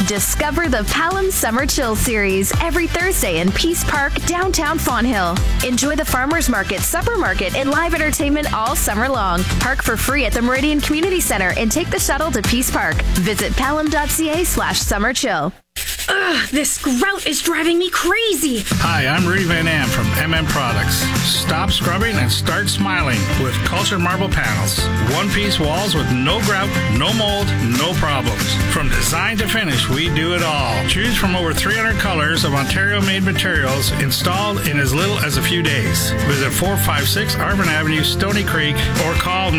Discover the Palam Summer Chill Series every Thursday in Peace Park, downtown Fonthill. Enjoy the Farmers Market, Supper Market, and live entertainment all summer long. Park for free at the Meridian Community Center and take the shuttle to Peace Park. Visit palam.ca/summerchill. Ugh, this grout is driving me crazy. Hi, I'm Rudy Van Am from Products. Stop scrubbing and start smiling with Cultured Marble Panels. One-piece walls with no grout, no mold, no problems. From design to finish, we do it all. Choose from over 300 colors of Ontario-made materials installed in as little as a few days. Visit 456 Arvin Avenue, Stony Creek, or call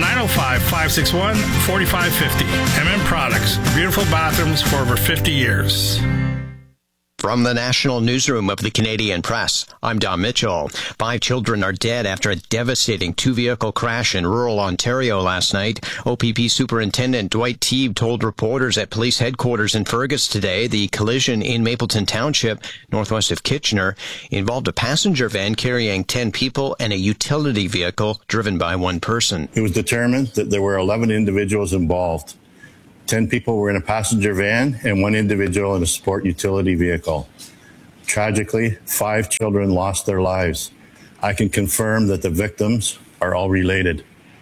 905-561-4550. Products. Beautiful bathrooms for over 50 years. From the National Newsroom of the Canadian Press, I'm Don Mitchell. 5 children are dead after a devastating 2-vehicle crash in rural Ontario last night. OPP Superintendent Dwight Teague told reporters at police headquarters in Fergus today the collision in Mapleton Township, northwest of Kitchener, involved a passenger van carrying 10 people and a utility vehicle driven by one person. It was determined that there were 11 individuals involved. 10 people were in a passenger van and 1 individual in a sport utility vehicle. Tragically, 5 children lost their lives. I can confirm that the victims are all related.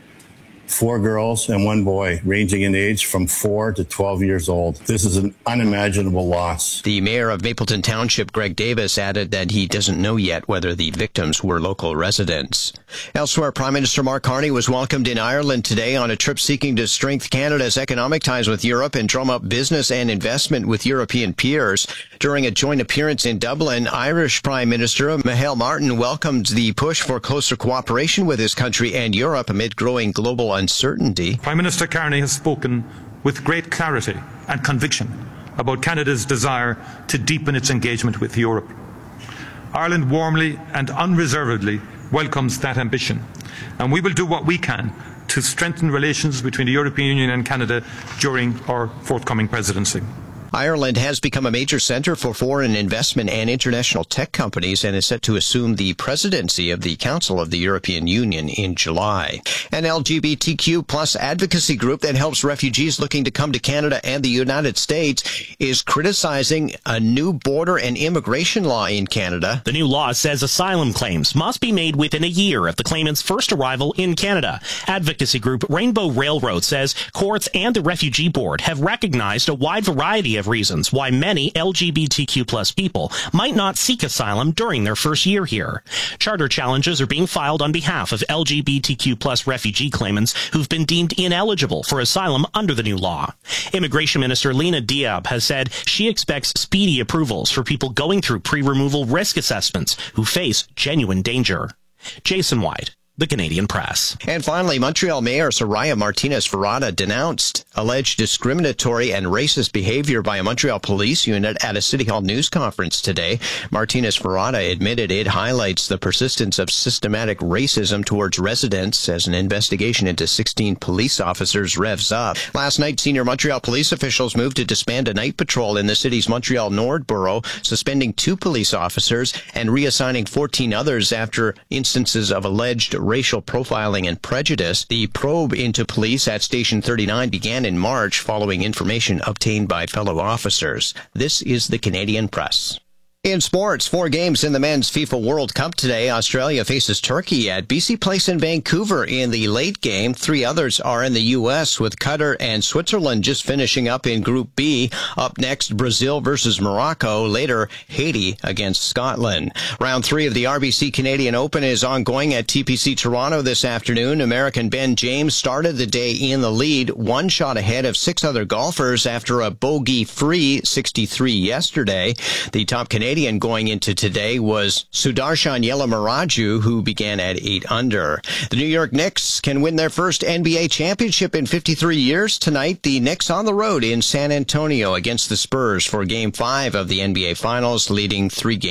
4 girls and 1 boy, ranging in age from 4 to 12 years old. This is an unimaginable loss. The mayor of Mapleton Township, Greg Davis, added that he doesn't know yet whether the victims were local residents. Elsewhere, Prime Minister Mark Carney was welcomed in Ireland today on a trip seeking to strengthen Canada's economic ties with Europe and drum up business and investment with European peers. During a joint appearance in Dublin, Irish Prime Minister Micheál Martin welcomed the push for closer cooperation with his country and Europe amid growing global uncertainty. Prime Minister Carney has spoken with great clarity and conviction about Canada's desire to deepen its engagement with Europe. Ireland warmly and unreservedly welcomes that ambition, and we will do what we can to strengthen relations between the European Union and Canada during our forthcoming presidency. Ireland has become a major center for foreign investment and international tech companies and is set to assume the presidency of the Council of the European Union in July. An LGBTQ plus advocacy group that helps refugees looking to come to Canada and the United States is criticizing a new border and immigration law in Canada. The new law says asylum claims must be made within a year of the claimant's first arrival in Canada. Advocacy group Rainbow Railroad says courts and the Refugee Board have recognized a wide variety of reasons why many LGBTQ plus people might not seek asylum during their first year here. Charter challenges are being filed on behalf of LGBTQ plus refugee claimants who've been deemed ineligible for asylum under the new law. Immigration Minister Lena Diab has said she expects speedy approvals for people going through pre-removal risk assessments who face genuine danger. Jason White, The Canadian Press. And finally, Montreal Mayor Soraya Martinez-Ferrada denounced alleged discriminatory and racist behavior by a Montreal police unit at a City Hall news conference today. Martinez-Ferrada admitted it highlights the persistence of systematic racism towards residents as an investigation into 16 police officers revs up. Last night, senior Montreal police officials moved to disband a night patrol in the city's Montreal Nord borough, suspending 2 police officers and reassigning 14 others after instances of alleged racial profiling and prejudice. The probe into police at Station 39 began in March following information obtained by fellow officers. This is the Canadian Press. In sports, 4 games in the men's FIFA World Cup today. Australia faces Turkey at BC Place in Vancouver in the late game. 3 others are in the U.S., with Qatar and Switzerland just finishing up in Group B. Up next, Brazil versus Morocco. Later, Haiti against Scotland. Round 3 of the RBC Canadian Open is ongoing at TPC Toronto this afternoon. American Ben James started the day in the lead, 1 shot ahead of 6 other golfers after a bogey-free 63 yesterday. The top Canadian going into today was Sudarshan Yelamaraju, who began at 8 under. The New York Knicks can win their first NBA championship in 53 years tonight. The Knicks on the road in San Antonio against the Spurs for Game 5 of the NBA Finals, leading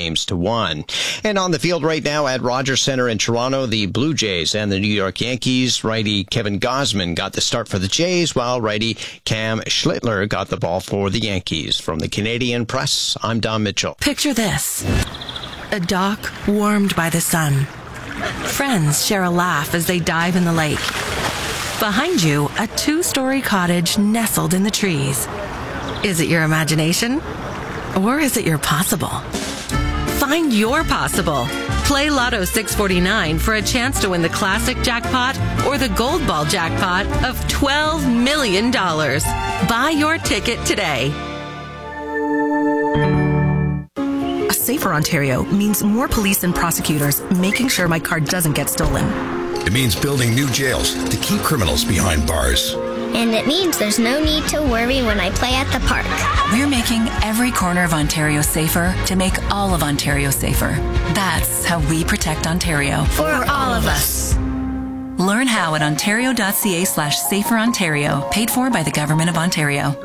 3-1. And on the field right now at Rogers Center in Toronto, the Blue Jays and the New York Yankees. Righty Kevin Gausman got the start for the Jays, while righty Cam Schlittler got the ball for the Yankees. From the Canadian Press, I'm Don Mitchell. Picture this. A dock warmed by the sun. Friends share a laugh as they dive in the lake. Behind you, a 2-story cottage nestled in the trees. Is it your imagination? Or is it your possible? Find your possible. Play Lotto 649 for a chance to win the classic jackpot or the gold ball jackpot of $12 million. Buy your ticket today. A safer Ontario means more police and prosecutors making sure my car doesn't get stolen. It means building new jails to keep criminals behind bars. And it means there's no need to worry when I play at the park. We're making every corner of Ontario safer to make all of Ontario safer. That's how we protect Ontario. For all of us. Learn how at ontario.ca/saferontario, paid for by the Government of Ontario.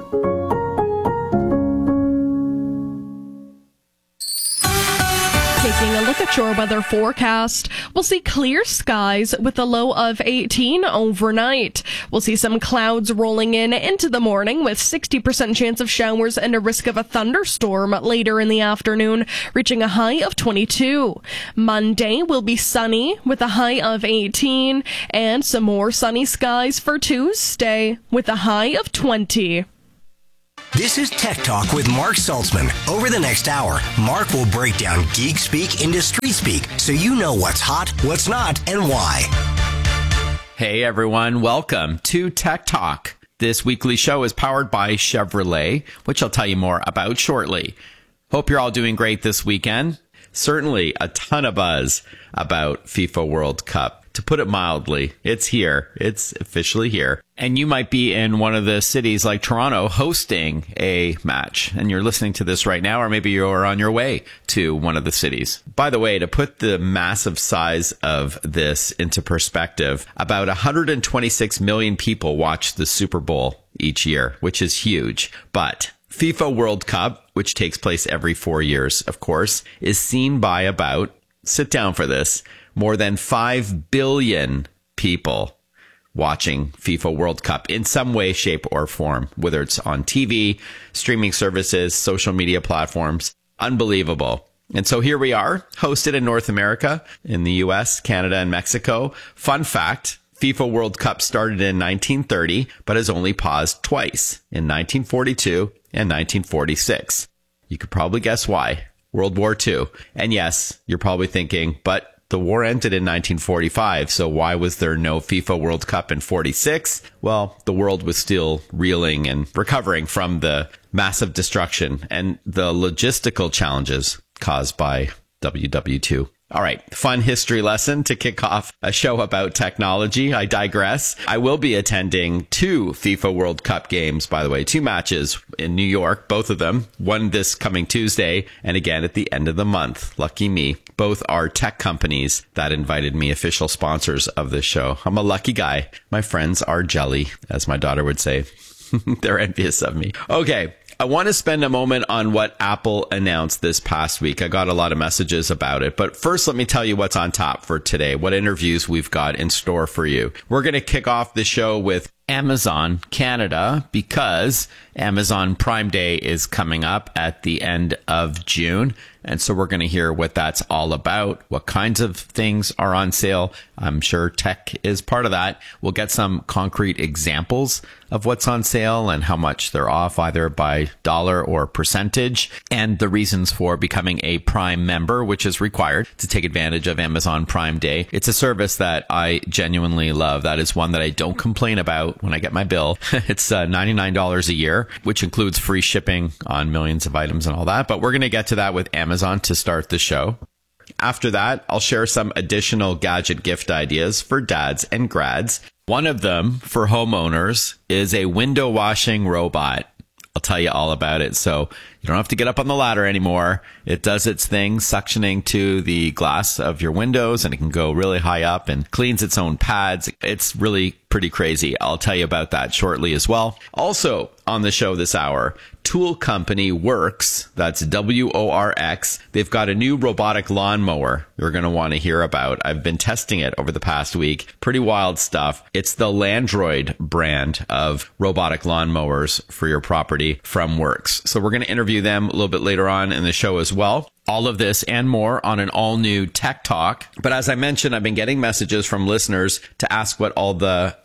Taking a look at your weather forecast, we'll see clear skies with a low of 18 overnight. We'll see some clouds rolling in into the morning with 60% chance of showers and a risk of a thunderstorm later in the afternoon, reaching a high of 22. Monday will be sunny with a high of 18 and some more sunny skies for Tuesday with a high of 20. This is Tech Talk with Mark Saltzman. Over the next hour, Mark will break down geek speak into street speak so you know what's hot, what's not, and why. Hey everyone, welcome to Tech Talk. This weekly show is powered by Chevrolet, which I'll tell you more about shortly. Hope you're all doing great this weekend. Certainly a ton of buzz about FIFA World Cup. To put it mildly, it's here. It's officially here. And you might be in one of the cities like Toronto hosting a match. And you're listening to this right now, or maybe you're on your way to one of the cities. By the way, to put the massive size of this into perspective, about 126 million people watch the Super Bowl each year, which is huge. But FIFA World Cup, which takes place every 4 years, of course, is seen by about, sit down for this, more than 5 billion people watching FIFA World Cup in some way, shape, or form, whether it's on TV, streaming services, social media platforms. Unbelievable. And so here we are, hosted in North America, in the US, Canada, and Mexico. Fun fact, FIFA World Cup started in 1930, but has only paused twice, in 1942 and 1946. You could probably guess why. World War II. And yes, you're probably thinking, but the war ended in 1945, so why was there no FIFA World Cup in 46? Well, the world was still reeling and recovering from the massive destruction and the logistical challenges caused by WW2. All right, fun history lesson to kick off a show about technology. I digress. I will be attending 2 FIFA World Cup games, by the way, 2 matches in New York, both of them. One this coming Tuesday and again at the end of the month. Lucky me. Both are tech companies that invited me, official sponsors of this show. I'm a lucky guy. My friends are jelly, as my daughter would say. They're envious of me. Okay. I want to spend a moment on what Apple announced this past week. I got a lot of messages about it, but first let me tell you what's on top for today, what interviews we've got in store for you. We're going to kick off the show with Amazon Canada because Amazon Prime Day is coming up at the end of June. And so we're going to hear what that's all about, what kinds of things are on sale. I'm sure tech is part of that. We'll get some concrete examples of what's on sale and how much they're off, either by dollar or percentage, and the reasons for becoming a Prime member, which is required to take advantage of Amazon Prime Day. It's a service that I genuinely love. That is one that I don't complain about when I get my bill. It's $99 a year, which includes free shipping on millions of items and all that. But we're going to get to that with Amazon to start the show. After that, I'll share some additional gadget gift ideas for dads and grads. One of them for homeowners is a window washing robot. I'll tell you all about it. So you don't have to get up on the ladder anymore. It does its thing, suctioning to the glass of your windows, and it can go really high up and cleans its own pads. It's really pretty crazy. I'll tell you about that shortly as well. Also on the show this hour, tool company Worx, that's W-O-R-X. They've got a new robotic lawnmower you're going to want to hear about. I've been testing it over the past week. Pretty wild stuff. It's the Landroid brand of robotic lawnmowers for your property from Worx. So we're going to interview them a little bit later on in the show as well. All of this and more on an all-new Tech Talk. But as I mentioned, I've been getting messages from listeners to ask what all the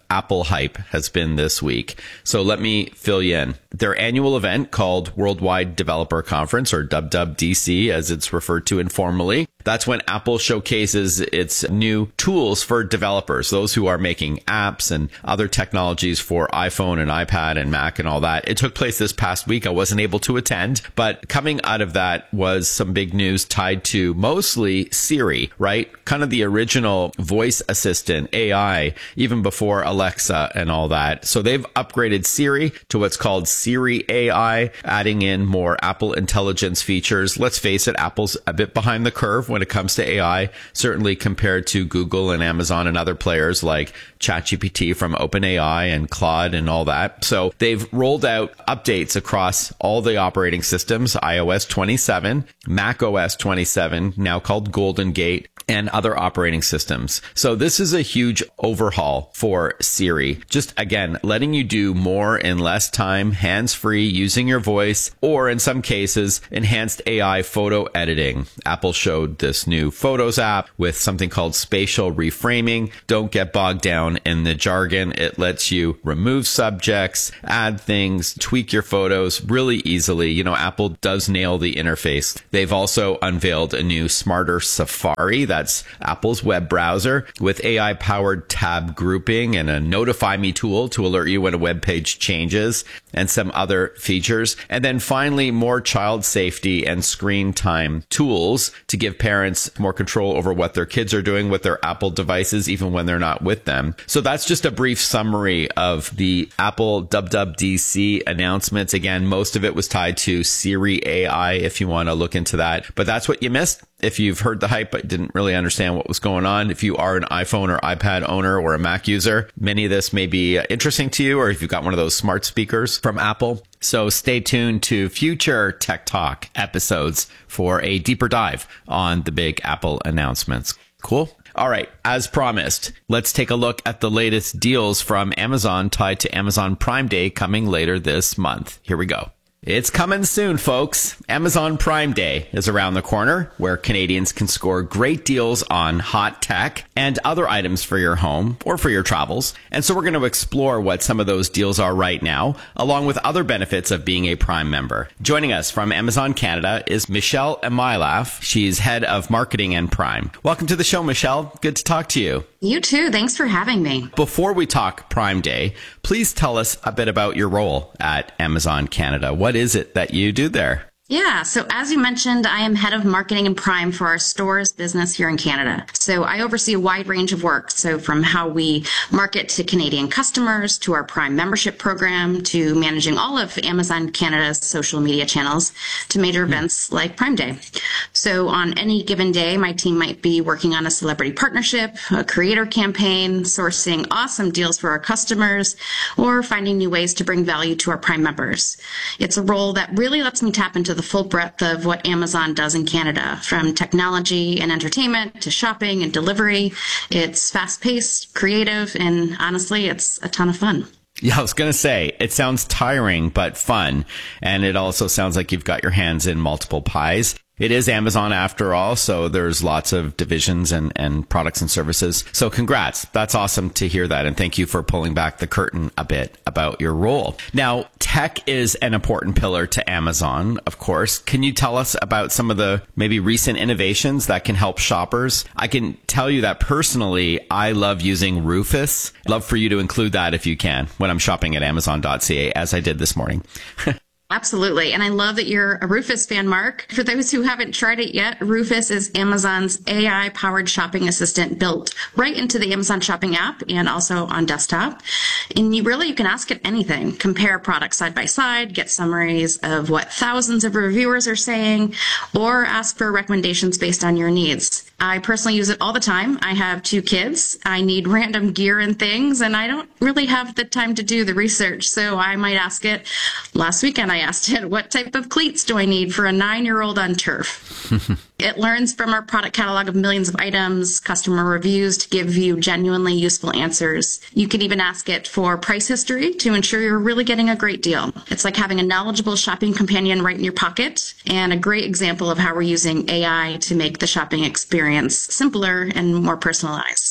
Apple hype has been this week. So let me fill you in. Their annual event called Worldwide Developer Conference, or WWDC as it's referred to informally. That's when Apple showcases its new tools for developers, those who are making apps and other technologies for iPhone and iPad and Mac and all that. It took place this past week. I wasn't able to attend, but coming out of that was some big news tied to mostly Siri, right? Kind of the original voice assistant, AI, even before Alexa and all that. So they've upgraded Siri to what's called Siri AI, adding in more Apple Intelligence features. Let's face it, Apple's a bit behind the curve when it comes to AI, certainly compared to Google and Amazon and other players like ChatGPT from OpenAI and Claude and all that. So they've rolled out updates across all the operating systems, iOS 27, macOS 27, now called Golden Gate, and other operating systems. So this is a huge overhaul for Siri. Just again, letting you do more in less time, hands-free, using your voice, or in some cases, enhanced AI photo editing. Apple showed this new Photos app with something called spatial reframing. Don't get bogged down in the jargon. It lets you remove subjects, add things, tweak your photos really easily. You know, Apple does nail the interface. They've also unveiled a new smarter Safari. That's Apple's web browser with AI-powered tab grouping and a Notify Me tool to alert you when a web page changes, and some other features. And then finally, more child safety and screen time tools to give parents more control over what their kids are doing with their Apple devices, even when they're not with them. So that's just a brief summary of the Apple WWDC announcements. Again, most of it was tied to Siri AI, if you want to look into that. But that's what you missed. If you've heard the hype but didn't really understand what was going on, if you are an iPhone or iPad owner or a Mac user, many of this may be interesting to you, or if you've got one of those smart speakers from Apple. So stay tuned to future Tech Talk episodes for a deeper dive on the big Apple announcements. Cool? All right, as promised, let's take a look at the latest deals from Amazon tied to Amazon Prime Day coming later this month. Here we go. It's coming soon, folks. Amazon Prime Day is around the corner, where Canadians can score great deals on hot tech and other items for your home or for your travels. And so we're going to explore what some of those deals are right now, along with other benefits of being a Prime member. Joining us from Amazon Canada is Michelle Emailaf. She's head of marketing and Prime. Welcome to the show, Michelle. Good to talk to you. You too. Thanks for having me. Before we talk Prime Day, please tell us a bit about your role at Amazon Canada. What is it that you do there? Yeah, so as you mentioned, I am head of marketing and Prime for our stores business here in Canada. So I oversee a wide range of work. So from how we market to Canadian customers, to our Prime membership program, to managing all of Amazon Canada's social media channels, to major events like Prime Day. So on any given day, my team might be working on a celebrity partnership, a creator campaign, sourcing awesome deals for our customers, or finding new ways to bring value to our Prime members. It's a role that really lets me tap into the full breadth of what Amazon does in Canada, from technology and entertainment to shopping and delivery. It's fast-paced, creative, and honestly, it's a ton of fun. Yeah, I was going to say, it sounds tiring, but fun. And it also sounds like you've got your hands in multiple pies. It is Amazon after all, so there's lots of divisions and products and services. So congrats. That's awesome to hear that. And thank you for pulling back the curtain a bit about your role. Now, tech is an important pillar to Amazon, of course. Can you tell us about some of the maybe recent innovations that can help shoppers? I can tell you that personally, I love using Rufus. I'd love for you to include that if you can when I'm shopping at Amazon.ca, as I did this morning. Absolutely. And I love that you're a Rufus fan, Mark. For those who haven't tried it yet, Rufus is Amazon's AI-powered shopping assistant built right into the Amazon Shopping app and also on desktop. And you can ask it anything. Compare products side by side, get summaries of what thousands of reviewers are saying, or ask for recommendations based on your needs. I personally use it all the time. I have 2 kids. I need random gear and things, and I don't really have the time to do the research. So I might ask it. Last weekend, I asked it, what type of cleats do I need for a 9-year-old on turf? It learns from our product catalog of millions of items, customer reviews to give you genuinely useful answers. You can even ask it for price history to ensure you're really getting a great deal. It's like having a knowledgeable shopping companion right in your pocket, and a great example of how we're using AI to make the shopping experience simpler and more personalized.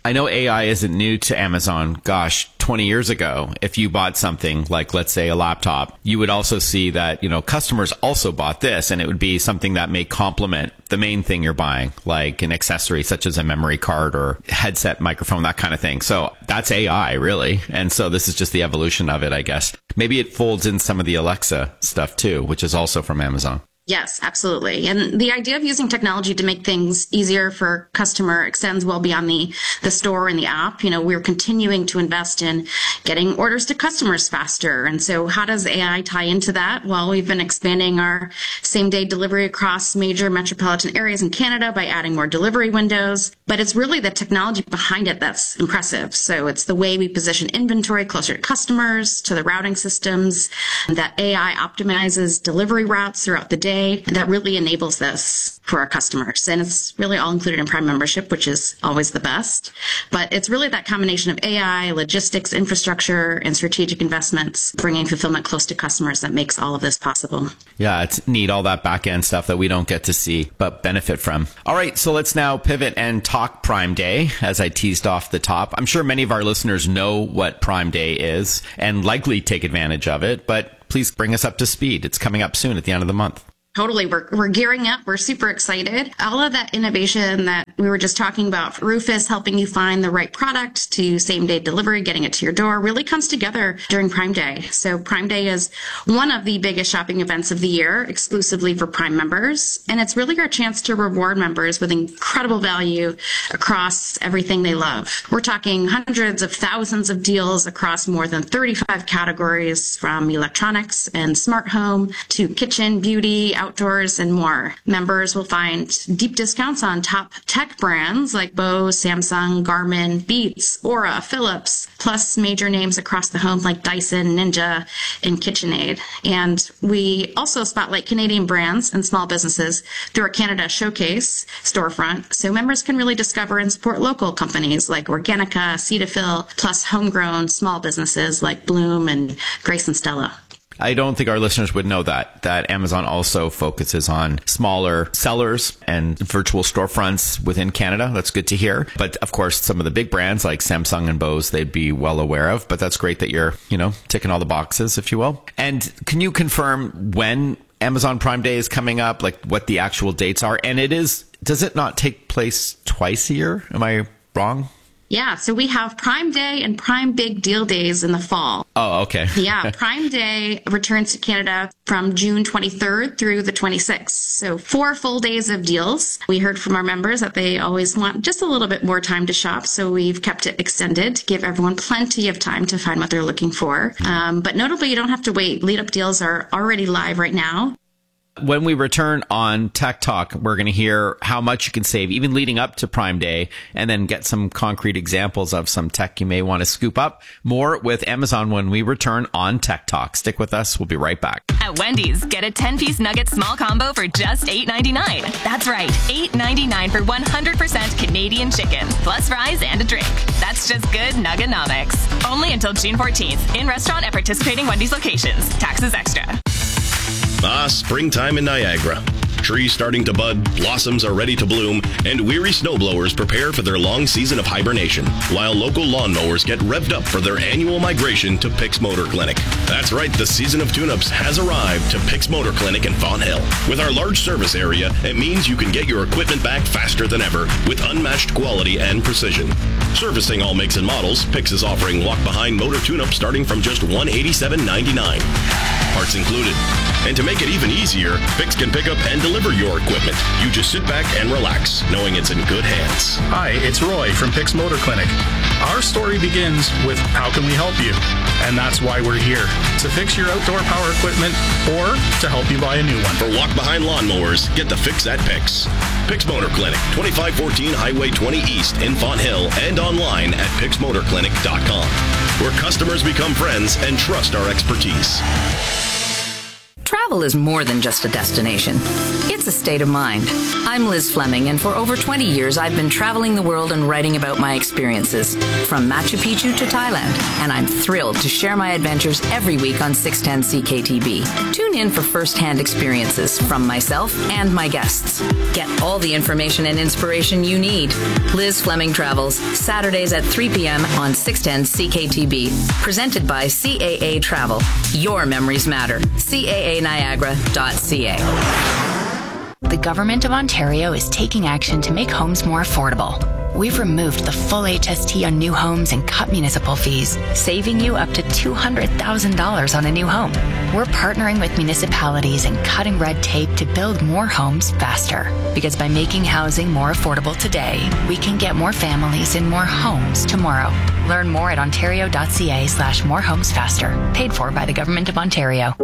I know AI isn't new to Amazon. Gosh, 20 years ago, if you bought something like, let's say, a laptop, you would also see that, customers also bought this, and it would be something that may complement the main thing you're buying, like an accessory such as a memory card or headset, microphone, that kind of thing. So that's AI, really. And so this is just the evolution of it, I guess. Maybe it folds in some of the Alexa stuff too, which is also from Amazon. Yes, absolutely. And the idea of using technology to make things easier for customer extends well beyond the store and the app. We're continuing to invest in getting orders to customers faster. And so how does AI tie into that? Well, we've been expanding our same-day delivery across major metropolitan areas in Canada by adding more delivery windows. But it's really the technology behind it that's impressive. So it's the way we position inventory closer to customers, to the routing systems, that AI optimizes delivery routes throughout the day. That really enables this for our customers. And it's really all included in Prime membership, which is always the best. But it's really that combination of AI, logistics, infrastructure, and strategic investments, bringing fulfillment close to customers that makes all of this possible. Yeah, it's neat, all that back end stuff that we don't get to see, but benefit from. All right, so let's now pivot and talk Prime Day, as I teased off the top. I'm sure many of our listeners know what Prime Day is and likely take advantage of it, but please bring us up to speed. It's coming up soon at the end of the month. Totally. We're gearing up. We're super excited. All of that innovation that we were just talking about, Rufus helping you find the right product to same day delivery, getting it to your door, really comes together during Prime Day. So Prime Day is one of the biggest shopping events of the year, exclusively for Prime members. And it's really our chance to reward members with incredible value across everything they love. We're talking hundreds of thousands of deals across more than 35 categories, from electronics and smart home to kitchen, beauty, outdoors, and more. Members will find deep discounts on top tech brands like Bose, Samsung, Garmin, Beats, Aura, Philips, plus major names across the home like Dyson, Ninja, and KitchenAid. And we also spotlight Canadian brands and small businesses through our Canada Showcase storefront, so members can really discover and support local companies like Organica, Cetaphil, plus homegrown small businesses like Bloom and Grace and Stella. I don't think our listeners would know that Amazon also focuses on smaller sellers and virtual storefronts within Canada. That's good to hear. But of course, some of the big brands like Samsung and Bose, they'd be well aware of. But that's great that you're, ticking all the boxes, if you will. And can you confirm when Amazon Prime Day is coming up, like what the actual dates are? And does it not take place twice a year? Am I wrong? Yeah, so we have Prime Day and Prime Big Deal Days in the fall. Oh, okay. Yeah, Prime Day returns to Canada from June 23rd through the 26th. So 4 full days of deals. We heard from our members that they always want just a little bit more time to shop, so we've kept it extended to give everyone plenty of time to find what they're looking for. But notably, you don't have to wait. Lead-up deals are already live right now. When we return on Tech Talk, we're going to hear how much you can save, even leading up to Prime Day, and then get some concrete examples of some tech you may want to scoop up. More with Amazon when we return on Tech Talk. Stick with us. We'll be right back. At Wendy's, get a 10-piece nugget small combo for just $8.99. That's right, $8.99 for 100% Canadian chicken, plus fries and a drink. That's just good Nuggenomics. Only until June 14th. In restaurant at participating Wendy's locations. Taxes extra. Springtime in Niagara. Trees starting to bud, blossoms are ready to bloom, and weary snowblowers prepare for their long season of hibernation, while local lawnmowers get revved up for their annual migration to Picks Motor Clinic. That's right, the season of tune-ups has arrived to Picks Motor Clinic in Fonthill. With our large service area, it means you can get your equipment back faster than ever with unmatched quality and precision. Servicing all makes and models, Picks is offering walk-behind motor tune-ups starting from just $187.99. Parts included. And to make it even easier, Picks can pick up and deliver your equipment. You just sit back and relax, knowing it's in good hands. Hi, it's Roy from Picks Motor Clinic. Our story begins with how can we help you? And that's why we're here, to fix your outdoor power equipment or to help you buy a new one. For walk-behind lawnmowers, get the fix at Picks. Picks Motor Clinic, 2514 Highway 20 East in Fonthill, and online at picksmotorclinic.com, where customers become friends and trust our expertise. Travel is more than just a destination. It's a state of mind. I'm Liz Fleming, and for over 20 years, I've been traveling the world and writing about my experiences, from Machu Picchu to Thailand, and I'm thrilled to share my adventures every week on 610 CKTB. Tune in for first-hand experiences from myself and my guests. Get all the information and inspiration you need. Liz Fleming Travels, Saturdays at 3 p.m. on 610 CKTB. Presented by CAA Travel. Your memories matter. CAANiagara.ca. The Government of Ontario is taking action to make homes more affordable. We've removed the full HST on new homes and cut municipal fees, saving you up to $200,000 on a new home. We're partnering with municipalities and cutting red tape to build more homes faster. Because by making housing more affordable today, we can get more families in more homes tomorrow. Learn more at ontario.ca/morehomesfaster. Paid for by the Government of Ontario.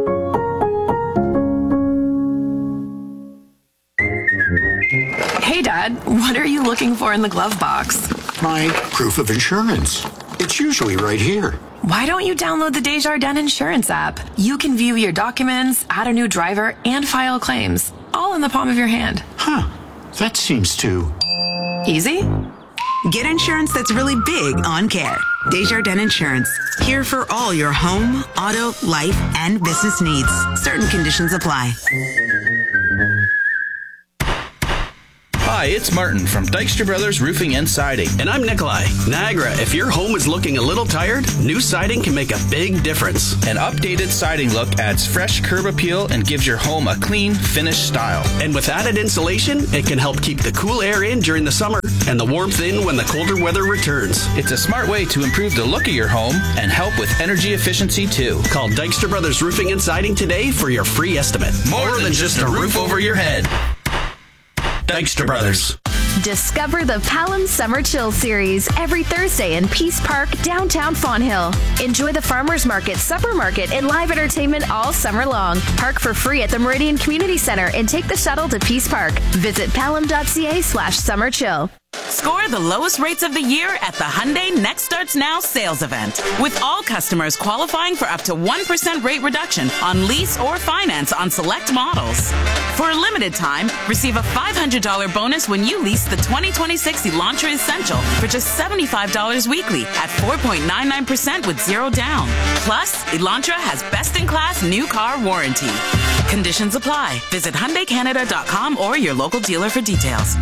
Hey, Dad, what are you looking for in the glove box? My proof of insurance. It's usually right here. Why don't you download the Desjardins Insurance app? You can view your documents, add a new driver, and file claims, all in the palm of your hand. Huh. That seems too easy. Get insurance that's really big on care. Desjardins Insurance. Here for all your home, auto, life, and business needs. Certain conditions apply. Hi, it's Martin from Dykstra Brothers Roofing and Siding. And I'm Nikolai. Niagara, if your home is looking a little tired, new siding can make a big difference. An updated siding look adds fresh curb appeal and gives your home a clean, finished style. And with added insulation, it can help keep the cool air in during the summer and the warmth in when the colder weather returns. It's a smart way to improve the look of your home and help with energy efficiency too. Call Dykstra Brothers Roofing and Siding today for your free estimate. More than just a roof over your head. Dykstra Brothers. Discover the Palam Summer Chill Series every Thursday in Peace Park, downtown Fonthill. Enjoy the farmers market, supper market, and live entertainment all summer long. Park for free at the Meridian Community Center and take the shuttle to Peace Park. Visit palam.ca/summerchill. Score the lowest rates of the year at the Hyundai Next Starts Now sales event, with all customers qualifying for up to 1% rate reduction on lease or finance on select models. For a limited time, receive a $500 bonus when you lease the 2026 Elantra Essential for just $75 weekly at 4.99% with zero down. Plus, Elantra has best-in-class new car warranty. Conditions apply. Visit HyundaiCanada.com or your local dealer for details.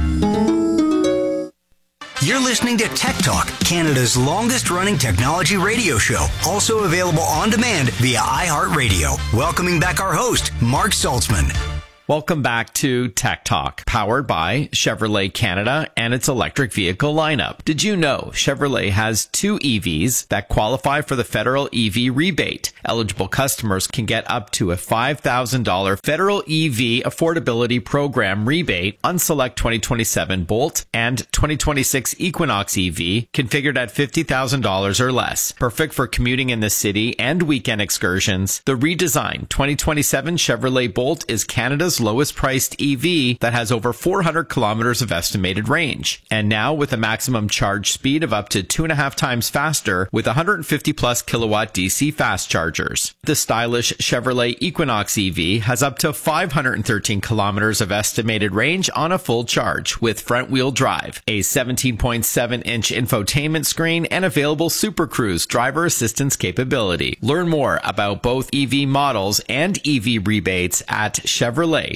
You're listening to Tech Talk, Canada's longest-running technology radio show, also available on demand via iHeartRadio. Welcoming back our host, Mark Saltzman. Welcome back to Tech Talk, powered by Chevrolet Canada and its electric vehicle lineup. Did you know Chevrolet has 2 EVs that qualify for the federal EV rebate? Eligible customers can get up to a $5,000 federal EV affordability program rebate on select 2027 Bolt and 2026 Equinox EV configured at $50,000 or less. Perfect for commuting in the city and weekend excursions. The redesigned 2027 Chevrolet Bolt is Canada's lowest priced EV that has over 400 kilometers of estimated range. And now with a maximum charge speed of up to 2.5 times faster with 150 plus kilowatt DC fast chargers. The stylish Chevrolet Equinox EV has up to 513 kilometers of estimated range on a full charge with front wheel drive, a 17.7-inch infotainment screen, and available Super Cruise driver assistance capability. Learn more about both EV models and EV rebates at Chevrolet.ca.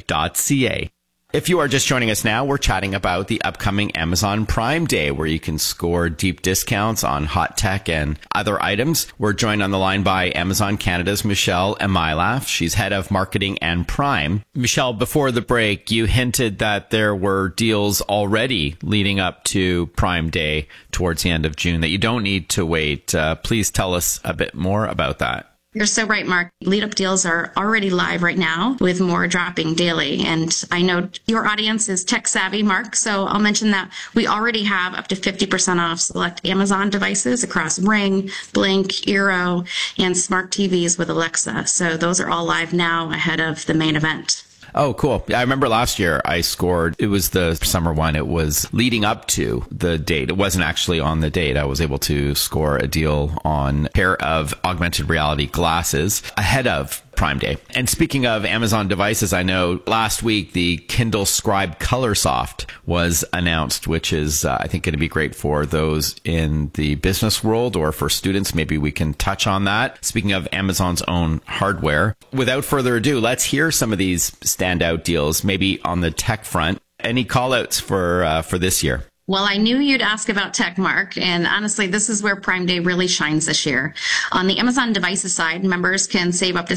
If you are just joining us now, we're chatting about the upcoming Amazon Prime Day, where you can score deep discounts on hot tech and other items. We're joined on the line by Amazon Canada's Michelle Emailaf. She's head of marketing and Prime. Michelle, before the break, you hinted that there were deals already leading up to Prime Day towards the end of June, that you don't need to wait. Please tell us a bit more about that. You're so right, Mark. Lead-up deals are already live right now with more dropping daily. And I know your audience is tech savvy, Mark, so I'll mention that we already have up to 50% off select Amazon devices across Ring, Blink, Eero, and smart TVs with Alexa. So those are all live now ahead of the main event. Oh, cool. I remember last year I scored, it was the summer one. It was leading up to the date. It wasn't actually on the date. I was able to score a deal on a pair of augmented reality glasses ahead of Prime Day. And speaking of Amazon devices, I know last week the Kindle Scribe Colorsoft was announced, which is, I think, going to be great for those in the business world or for students. Maybe we can touch on that. Speaking of Amazon's own hardware, without further ado, let's hear some of these standout deals, maybe on the tech front. Any call-outs for this year? Well, I knew you'd ask about tech, Mark, and honestly, this is where Prime Day really shines this year. On the Amazon devices side, members can save up to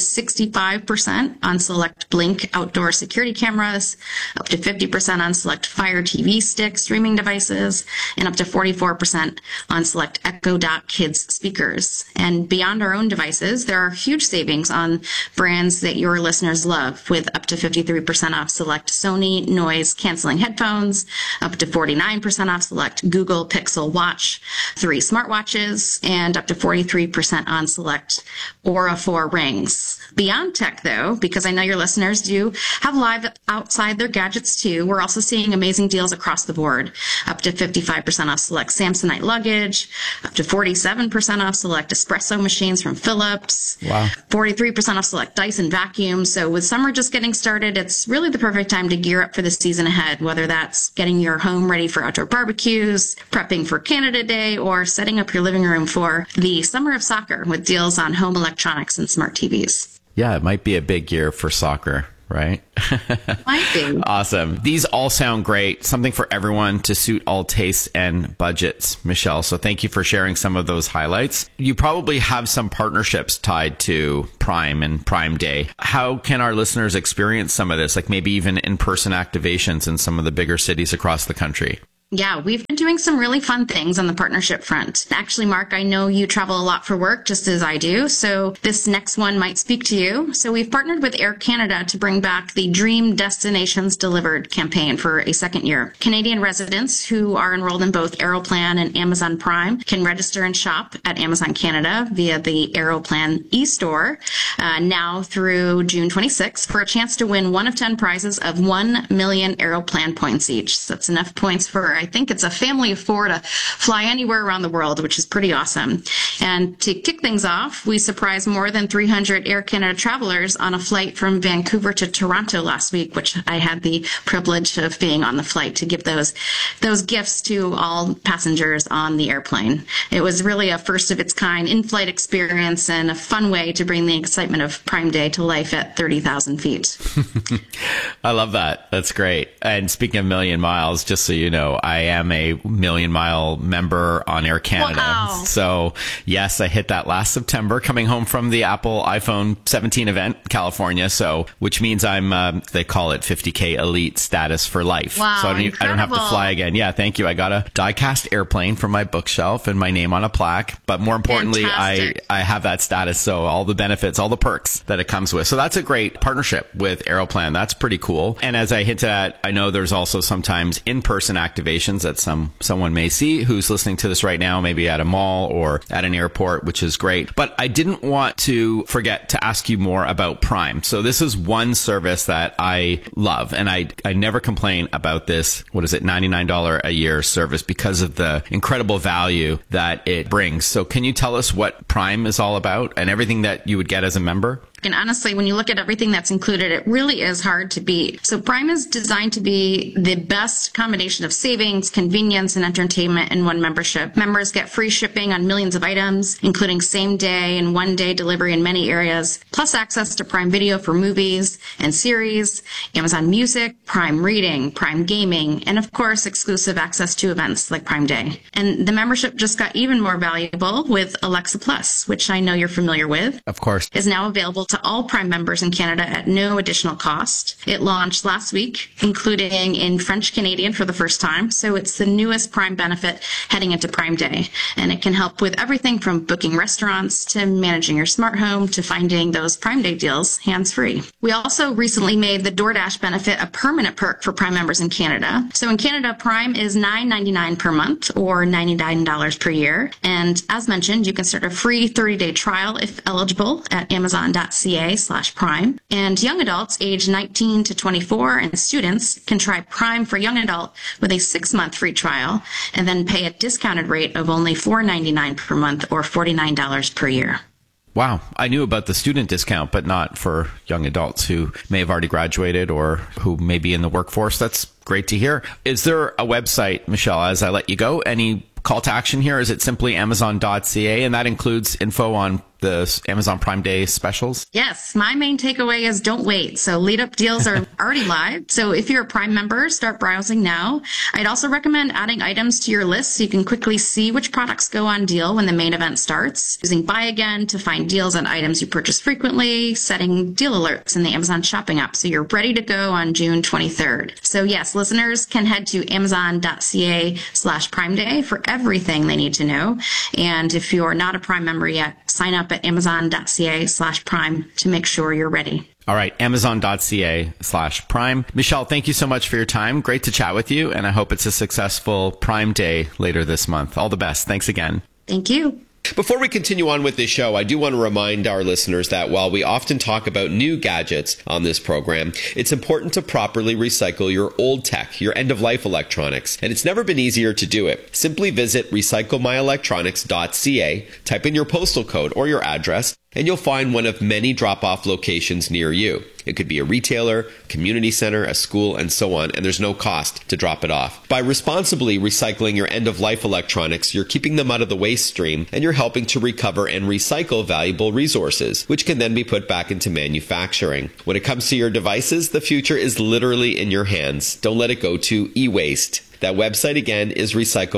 65% on select Blink outdoor security cameras, up to 50% on select Fire TV Stick streaming devices, and up to 44% on select Echo Dot Kids speakers. And beyond our own devices, there are huge savings on brands that your listeners love, with up to 53% off select Sony noise-canceling headphones, up to 49% off select Google Pixel Watch 3 smartwatches, and up to 43% on select Aura 4 rings. Beyond tech, though, because I know your listeners do have live outside their gadgets too, we're also seeing amazing deals across the board. Up to 55% off select Samsonite luggage, up to 47% off select espresso machines from Philips, wow, 43% off select Dyson vacuums. So with summer just getting started, it's really the perfect time to gear up for the season ahead, whether that's getting your home ready for outdoor barbecues, prepping for Canada Day, or setting up your living room for the summer of soccer with deals on home electronics and smart TVs. Yeah, it might be a big year for soccer, right? Might be. Awesome. These all sound great. Something for everyone to suit all tastes and budgets, Michelle. So thank you for sharing some of those highlights. You probably have some partnerships tied to Prime and Prime Day. How can our listeners experience some of this, like maybe even in-person activations in some of the bigger cities across the country? Yeah, we've been doing some really fun things on the partnership front. Actually, Mark, I know you travel a lot for work, just as I do, so this next one might speak to you. So we've partnered with Air Canada to bring back the Dream Destinations Delivered campaign for a second year. Canadian residents who are enrolled in both Aeroplan and Amazon Prime can register and shop at Amazon Canada via the Aeroplan e-store now through June 26th for a chance to win one of 10 prizes of 1 million Aeroplan points each. So that's enough points for, I think it's a family of 4 to fly anywhere around the world, which is pretty awesome. And to kick things off, we surprised more than 300 Air Canada travelers on a flight from Vancouver to Toronto last week, which I had the privilege of being on the flight to give those gifts to all passengers on the airplane. It was really a first of its kind in-flight experience and a fun way to bring the excitement of Prime Day to life at 30,000 feet. I love that. That's great. And speaking of million miles, just so you know, I am a Million Mile member on Air Canada. Wow. So yes, I hit that last September coming home from the Apple iPhone 17 event, California. So, which means I'm, they call it 50K elite status for life. Wow, so I don't have to fly again. Yeah. Thank you. I got a die-cast airplane from my bookshelf and my name on a plaque. But more importantly, I have that status. So all the benefits, all the perks that it comes with. So that's a great partnership with Aeroplan. That's pretty cool. And as I hinted at, I know there's also sometimes in-person activations that someone may see who's listening to this right now, maybe at a mall or at an airport, which is great. But I didn't want to forget to ask you more about Prime. So this is one service that I love, and I never complain about this, what is it, $99 a year service because of the incredible value that it brings. So can you tell us what Prime is all about and everything that you would get as a member? And honestly, when you look at everything that's included, it really is hard to beat. So Prime is designed to be the best combination of savings, convenience, and entertainment in one membership. Members get free shipping on millions of items, including same-day and one-day delivery in many areas, plus access to Prime Video for movies and series, Amazon Music, Prime Reading, Prime Gaming, and of course, exclusive access to events like Prime Day. And the membership just got even more valuable with Alexa Plus, which I know you're familiar with. Of course. Is now available to all Prime members in Canada at no additional cost. It launched last week, including in French Canadian for the first time. So it's the newest Prime benefit heading into Prime Day. And it can help with everything from booking restaurants to managing your smart home to finding those Prime Day deals hands-free. We also recently made the DoorDash benefit a permanent perk for Prime members in Canada. So in Canada, Prime is $9.99 per month or $99 per year. And as mentioned, you can start a free 30-day trial if eligible at Amazon.ca/Prime. And young adults age 19 to 24 and students can try Prime for Young Adult with a 6-month free trial and then pay a discounted rate of only $4.99 per month or $49 per year. Wow. I knew about the student discount, but not for young adults who may have already graduated or who may be in the workforce. That's great to hear. Is there a website, Michelle, as I let you go? Any call to action here? Is it simply Amazon.ca? And that includes info on the Amazon Prime Day specials? Yes, my main takeaway is don't wait. So lead up deals are already live. So if you're a Prime member, start browsing now. I'd also recommend adding items to your list so you can quickly see which products go on deal when the main event starts. Using Buy Again to find deals on items you purchase frequently, setting deal alerts in the Amazon shopping app so you're ready to go on June 23rd. So yes, listeners can head to Amazon.ca/Prime Day for everything they need to know. And if you're not a Prime member yet, sign up at Amazon.ca/Prime to make sure you're ready. All right, Amazon.ca/Prime. Michelle, thank you so much for your time. Great to chat with you, and I hope it's a successful Prime Day later this month. All the best. Thanks again. Thank you. Before we continue on with this show, I do want to remind our listeners that while we often talk about new gadgets on this program, it's important to properly recycle your old tech, your end-of-life electronics, and it's never been easier to do it. Simply visit recyclemyelectronics.ca, type in your postal code or your address, and you'll find one of many drop-off locations near you. It could be a retailer, community center, a school, and so on, and there's no cost to drop it off. By responsibly recycling your end-of-life electronics, you're keeping them out of the waste stream, and you're helping to recover and recycle valuable resources, which can then be put back into manufacturing. When it comes to your devices, the future is literally in your hands. Don't let it go to e-waste. That website again is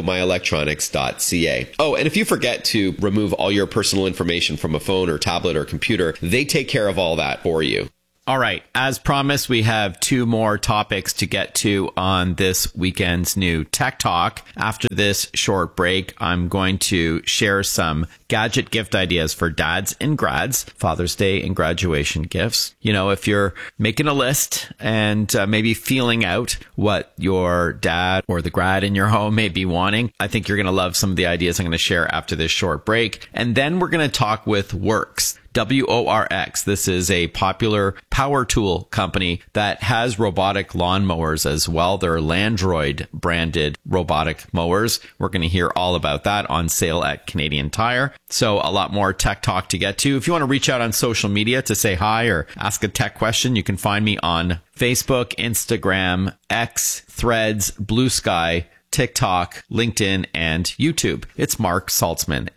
recyclemyelectronics.ca. Oh, and if you forget to remove all your personal information from a phone or tablet or computer, they take care of all that for you. All right. As promised, we have two more topics to get to on this weekend's new Tech Talk. After this short break, I'm going to share some gadget gift ideas for dads and grads, Father's Day and graduation gifts. You know, if you're making a list and maybe feeling out what your dad or the grad in your home may be wanting, I think you're going to love some of the ideas I'm going to share after this short break. And then we're going to talk with Worx. WORX. This is a popular power tool company that has robotic lawnmowers as well. They're Landroid branded robotic mowers. We're going to hear all about that on sale at Canadian Tire. So a lot more tech talk to get to. If you want to reach out on social media to say hi or ask a tech question, you can find me on Facebook, Instagram, X, Threads, Blue Sky, TikTok, LinkedIn, and YouTube. It's Mark Saltzman,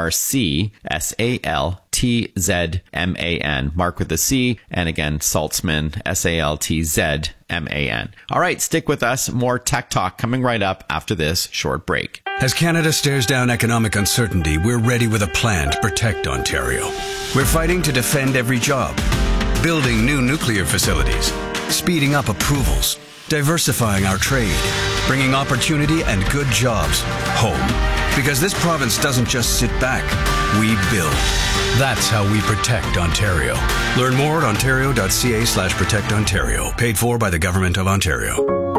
MarkSaltzman, Mark with a C, and again, Saltzman, SaltzMan. All right, stick with us. More Tech Talk coming right up after this short break. As Canada stares down economic uncertainty, we're ready with a plan to protect Ontario. We're fighting to defend every job, building new nuclear facilities, speeding up approvals, diversifying our trade, bringing opportunity and good jobs home. Because this province doesn't just sit back, we build. That's how we protect Ontario. Learn more at ontario.ca/protectontario. Paid for by the Government of Ontario.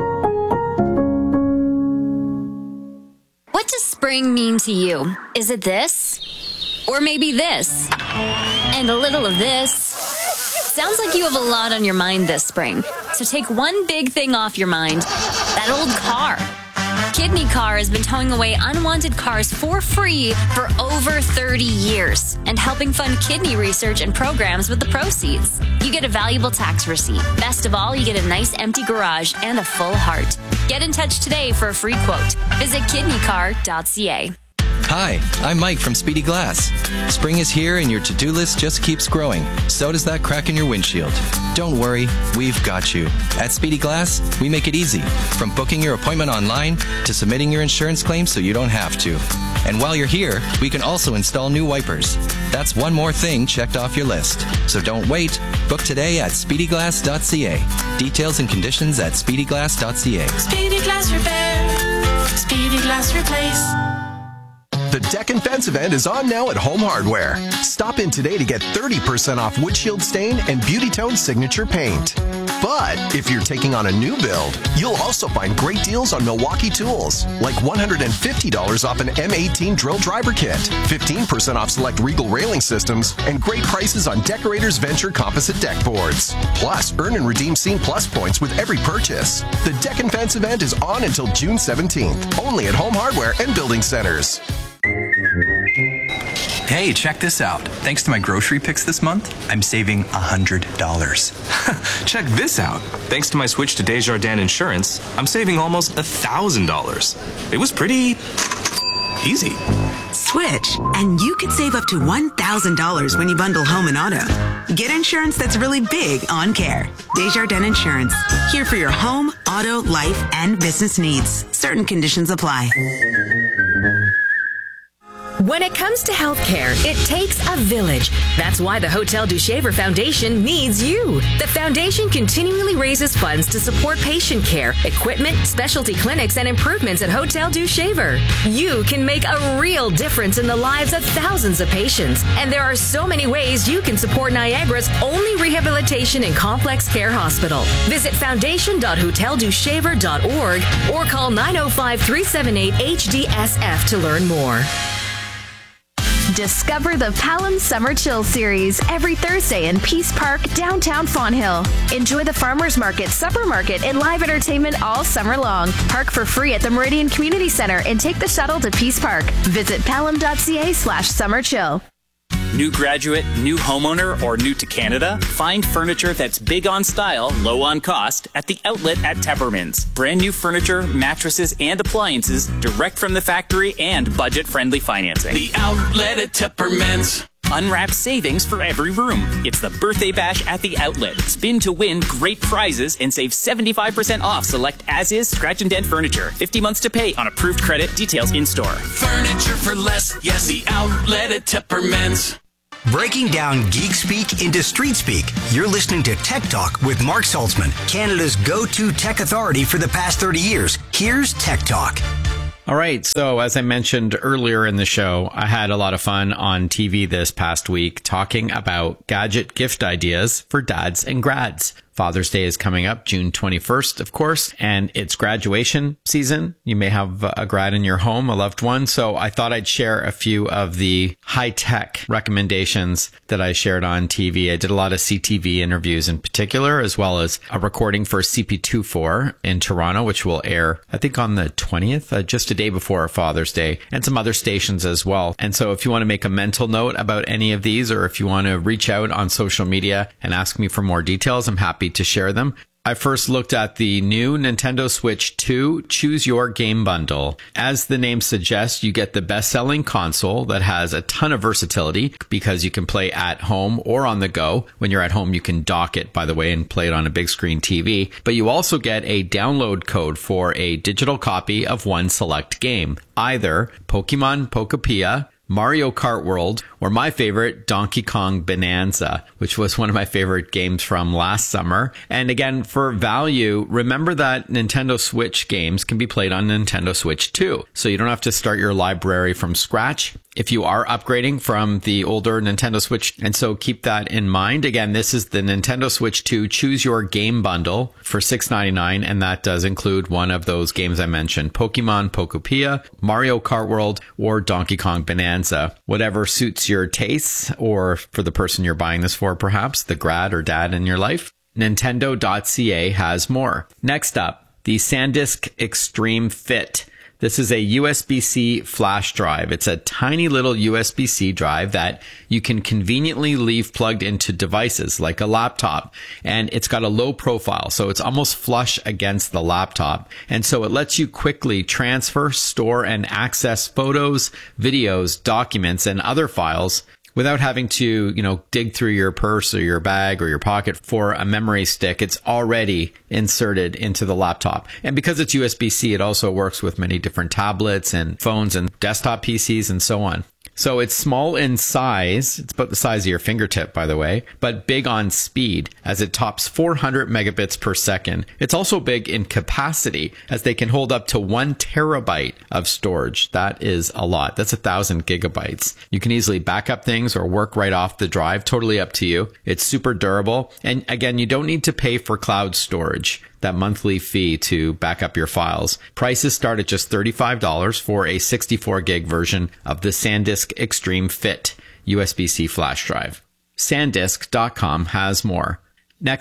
What does spring mean to you? Is it this? Or maybe this? And a little of this? Sounds like you have a lot on your mind this spring. So take one big thing off your mind. That old car. Kidney Car has been towing away unwanted cars for free for over 30 years and helping fund kidney research and programs with the proceeds. You get a valuable tax receipt. Best of all, you get a nice empty garage and a full heart. Get in touch today for a free quote. Visit kidneycar.ca. Hi, I'm Mike from Speedy Glass. Spring is here and your to-do list just keeps growing. So does that crack in your windshield. Don't worry, we've got you. At Speedy Glass, we make it easy. From booking your appointment online to submitting your insurance claim so you don't have to. And while you're here, we can also install new wipers. That's one more thing checked off your list. So don't wait. Book today at speedyglass.ca. Details and conditions at speedyglass.ca. Speedy Glass Repair. Speedy Glass Replace. The Deck and Fence event is on now at Home Hardware. Stop in today to get 30% off windshield stain and Beauty Tone signature paint. But if you're taking on a new build, you'll also find great deals on Milwaukee tools, like $150 off an M18 drill driver kit, 15% off select Regal railing systems, and great prices on Decorators Venture composite deck boards. Plus, earn and redeem Scene Plus points with every purchase. The Deck and Fence event is on until June 17th, only at Home Hardware and Building Centers. Hey, check this out. Thanks to my grocery picks this month, I'm saving $100. Check this out. Thanks to my switch to Desjardins Insurance, I'm saving almost $1,000. It was pretty easy. Switch, and you could save up to $1,000 when you bundle home and auto. Get insurance that's really big on care. Desjardins Insurance. Here for your home, auto, life, and business needs. Certain conditions apply. When it comes to healthcare, it takes a village. That's why the Hotel du Shaver Foundation needs you. The foundation continually raises funds to support patient care, equipment, specialty clinics, and improvements at Hotel du Shaver. You can make a real difference in the lives of thousands of patients. And there are so many ways you can support Niagara's only rehabilitation and complex care hospital. Visit foundation.hoteldushaver.org or call 905-378-HDSF to learn more. Discover the Palam Summer Chill Series every Thursday in Peace Park, downtown Fonthill. Enjoy the farmers market, supper market, and live entertainment all summer long. Park for free at the Meridian Community Center and take the shuttle to Peace Park. Visit palam.ca/summerchill. New graduate, new homeowner, or new to Canada? Find furniture that's big on style, low on cost at the outlet at Teppermans. Brand new furniture, mattresses, and appliances direct from the factory and budget-friendly financing. The outlet at Teppermans. Unwrapped savings for every room. It's the birthday bash at the outlet. Spin to win great prizes and save 75% off select as-is scratch and dent furniture. 50 months to pay on approved credit. Details in store. Furniture for less. Yes, the outlet at Teppermans. Breaking down geek speak into street speak, you're listening to Tech Talk with Mark Saltzman, Canada's go-to tech authority for the past 30 years. Here's Tech Talk. All right. So as I mentioned earlier in the show, I had a lot of fun on TV this past week talking about gadget gift ideas for dads and grads. Father's Day is coming up June 21st, of course, and it's graduation season. You may have a grad in your home, a loved one. So I thought I'd share a few of the high-tech recommendations that I shared on TV. I did a lot of CTV interviews in particular, as well as a recording for CP24 in Toronto, which will air, I think, on the 20th, just a day before Father's Day, and some other stations as well. And so if you want to make a mental note about any of these, or if you want to reach out on social media and ask me for more details, I'm happy to share them. I first looked at the new Nintendo Switch 2 Choose Your Game Bundle. As the name suggests, you get the best-selling console that has a ton of versatility because you can play at home or on the go. When you're at home, you can dock it, by the way, and play it on a big screen TV. But you also get a download code for a digital copy of one select game, either Pokemon Pokopia, Mario Kart World, or my favorite, Donkey Kong Bonanza, which was one of my favorite games from last summer. And again, for value, remember that Nintendo Switch games can be played on Nintendo Switch 2. So you don't have to start your library from scratch if you are upgrading from the older Nintendo Switch. And so keep that in mind. Again, this is the Nintendo Switch 2 Choose Your Game Bundle for $6.99. And that does include one of those games I mentioned, Pokemon Pokopia, Mario Kart World, or Donkey Kong Bonanza. Whatever suits your tastes, or for the person you're buying this for, perhaps the grad or dad in your life. Nintendo.ca has more. Next up, the SanDisk Extreme Fit. This is a USB-C flash drive. It's a tiny little USB-C drive that you can conveniently leave plugged into devices like a laptop. And it's got a low profile, so it's almost flush against the laptop. And so it lets you quickly transfer, store, and access photos, videos, documents, and other files without having to, dig through your purse or your bag or your pocket for a memory stick. It's already inserted into the laptop. And because it's USB-C, it also works with many different tablets and phones and desktop PCs and so on. So it's small in size. It's about the size of your fingertip, by the way, but big on speed as it tops 400 megabits per second. It's also big in capacity as they can hold up to 1 terabyte of storage. That is a lot. That's 1,000 gigabytes. You can easily back up things or work right off the drive. Totally up to you. It's super durable. And again, you don't need to pay for cloud storage, that monthly fee to back up your files. Prices start at just $35 for a 64 gig version of the SanDisk Extreme Fit USB-C flash drive. SanDisk.com has more. Next up,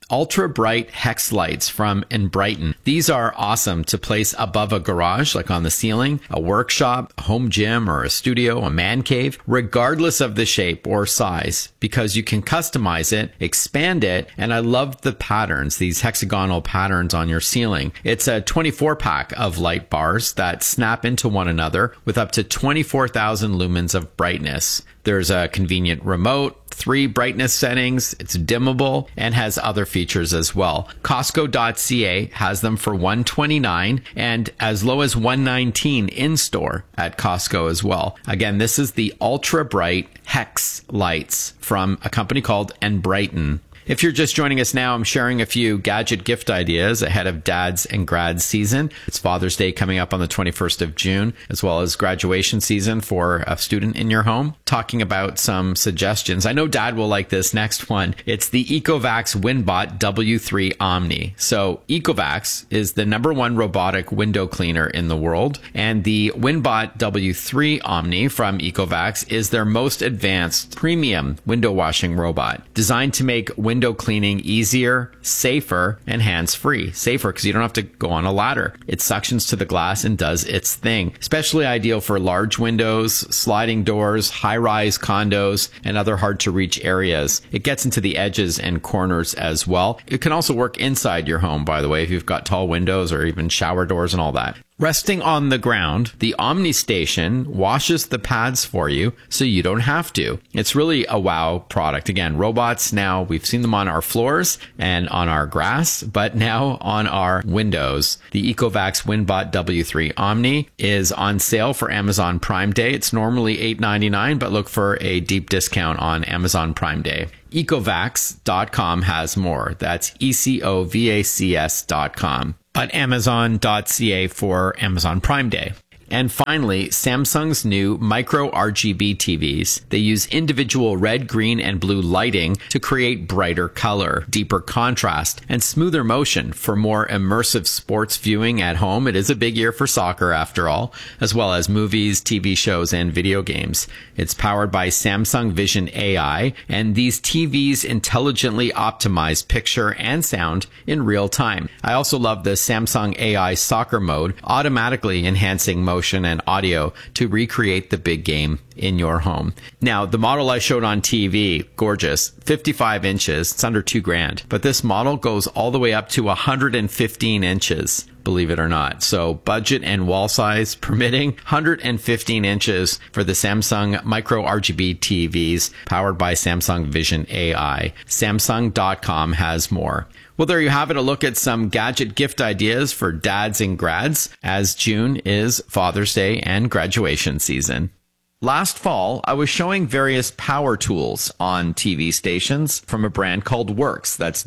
ultra bright hex lights from Enbrighten. These are awesome to place above a garage, like on the ceiling, a workshop, a home gym, or a studio, a man cave, regardless of the shape or size, because you can customize it, expand it, and I love the patterns, these hexagonal patterns on your ceiling. It's a 24-pack of light bars that snap into one another with up to 24,000 lumens of brightness. There's a convenient remote, 3 brightness settings, it's dimmable, and has other features as well. Costco.ca has them for $129 and as low as $119 in store at Costco as well. Again, this is the ultra bright hex lights from a company called Enbrighten. If you're just joining us now, I'm sharing a few gadget gift ideas ahead of Dads and Grads season. It's Father's Day coming up on the 21st of June, as well as graduation season for a student in your home. Talking about some suggestions. I know Dad will like this next one. It's the Ecovacs WinBot W3 Omni. So Ecovacs is the #1 robotic window cleaner in the world, and the WinBot W3 Omni from Ecovacs is their most advanced premium window washing robot, designed to make window cleaning easier, safer, and hands-free. Safer because you don't have to go on a ladder. It suctions to the glass and does its thing. Especially ideal for large windows, sliding doors, high-rise condos, and other hard-to-reach areas. It gets into the edges and corners as well. It can also work inside your home, by the way, if you've got tall windows or even shower doors and all that. Resting on the ground, the Omni Station washes the pads for you so you don't have to. It's really a wow product. Again, robots now, we've seen them on our floors and on our grass, but now on our windows. The Ecovacs WinBot W3 Omni is on sale for Amazon Prime Day. It's normally $8.99, but look for a deep discount on Amazon Prime Day. Ecovacs.com has more. That's ECOVACS.com. But Amazon.ca for Amazon Prime Day. And finally, Samsung's new micro RGB TVs. They use individual red, green, and blue lighting to create brighter color, deeper contrast, and smoother motion for more immersive sports viewing at home. It is a big year for soccer, after all, as well as movies, TV shows, and video games. It's powered by Samsung Vision AI, and these TVs intelligently optimize picture and sound in real time. I also love the Samsung AI soccer mode, automatically enhancing motion and audio to recreate the big game in your home. Now, the model I showed on TV, gorgeous, 55 inches, it's under $2,000, but this model goes all the way up to 115 inches, believe it or not. So budget and wall size permitting, 115 inches for the Samsung micro RGB TVs powered by Samsung Vision AI. Samsung.com has more. Well, there you have it, a look at some gadget gift ideas for dads and grads, as June is Father's Day and graduation season. Last fall, I was showing various power tools on TV stations from a brand called Worx. That's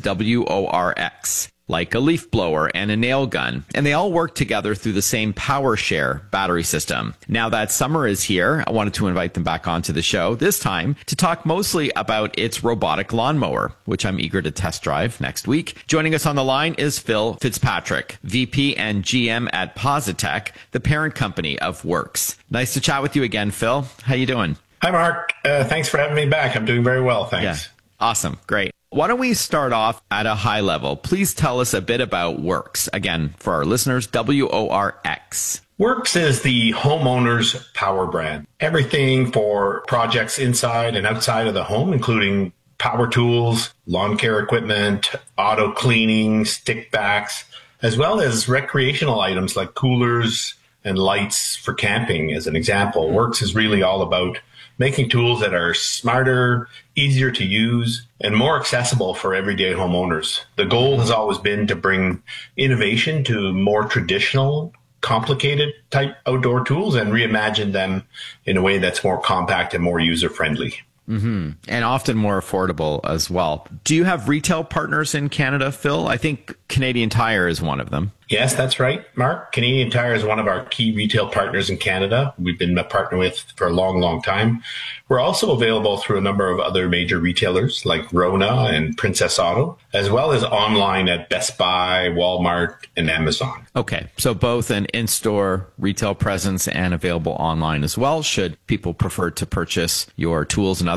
WORX. Like a leaf blower and a nail gun, and they all work together through the same PowerShare battery system. Now that summer is here, I wanted to invite them back onto the show, this time to talk mostly about its robotic lawnmower, which I'm eager to test drive next week. Joining us on the line is Phil Fitzpatrick, VP and GM at Positech, the parent company of Worx. Nice to chat with you again, Phil. How you doing? Hi, Mark. Thanks for having me back. I'm doing very well, thanks. Yeah. Awesome. Great. Why don't we start off at a high level? Please tell us a bit about Worx. Again, for our listeners, WORX. Worx is the homeowner's power brand. Everything for projects inside and outside of the home, including power tools, lawn care equipment, auto cleaning, stick backs, as well as recreational items like coolers and lights for camping, as an example. Worx is really all about making tools that are smarter, easier to use, and more accessible for everyday homeowners. The goal has always been to bring innovation to more traditional, complicated type outdoor tools and reimagine them in a way that's more compact and more user-friendly. Mm-hmm. And often more affordable as well. Do you have retail partners in Canada, Phil? I think Canadian Tire is one of them. Yes, that's right, Mark. Canadian Tire is one of our key retail partners in Canada. We've been a partner with for a long, long time. We're also available through a number of other major retailers like Rona and Princess Auto, as well as online at Best Buy, Walmart, and Amazon. Okay, so both an in-store retail presence and available online as well, should people prefer to purchase your tools and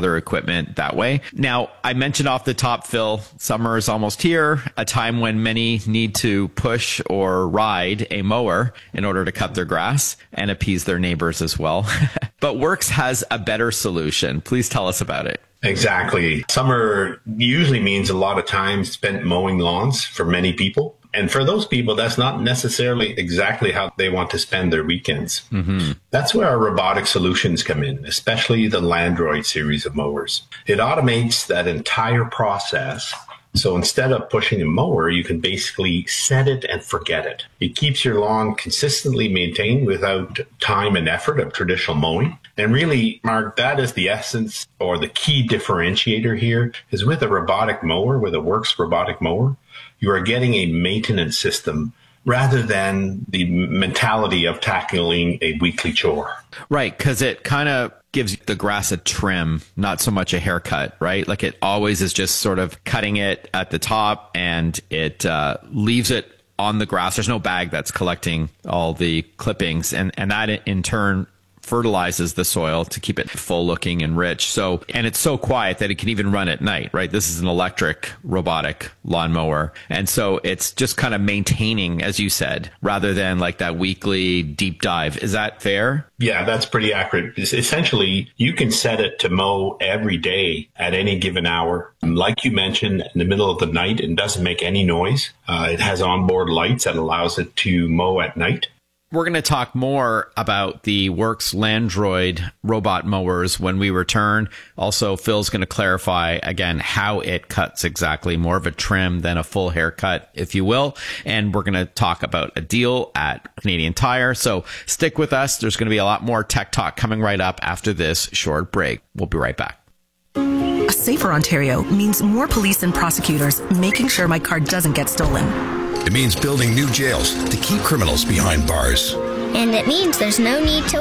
other equipment that way. Now, I mentioned off the top, Phil, summer is almost here, a time when many need to push or ride a mower in order to cut their grass and appease their neighbors as well. But Works has a better solution. Please tell us about it. Exactly. Summer usually means a lot of time spent mowing lawns for many people. And for those people, that's not necessarily exactly how they want to spend their weekends. Mm-hmm. That's where our robotic solutions come in, especially the Landroid series of mowers. It automates that entire process. So instead of pushing a mower, you can basically set it and forget it. It keeps your lawn consistently maintained without time and effort of traditional mowing. And really, Mark, that is the essence or the key differentiator here is with a robotic mower, with a Works robotic mower, you are getting a maintenance system rather than the mentality of tackling a weekly chore. Right, because it kind of gives the grass a trim, not so much a haircut, right? Like it always is just sort of cutting it at the top and it leaves it on the grass. There's no bag that's collecting all the clippings, and that in turn fertilizes the soil to keep it full looking and rich. So, and it's so quiet that it can even run at night, right? This is an electric robotic lawnmower. And so it's just kind of maintaining, as you said, rather than like that weekly deep dive. Is that fair? Yeah, that's pretty accurate. Essentially, you can set it to mow every day at any given hour. Like you mentioned, in the middle of the night, it doesn't make any noise. It has onboard lights that allows it to mow at night. We're going to talk more about the Works Landroid robot mowers when we return. Also, Phil's going to clarify again how it cuts exactly, more of a trim than a full haircut, if you will. And we're going to talk about a deal at Canadian Tire. So stick with us. There's going to be a lot more tech talk coming right up after this short break. We'll be right back. A safer Ontario means more police and prosecutors making sure my car doesn't get stolen. It means building new jails to keep criminals behind bars. And it means there's no need to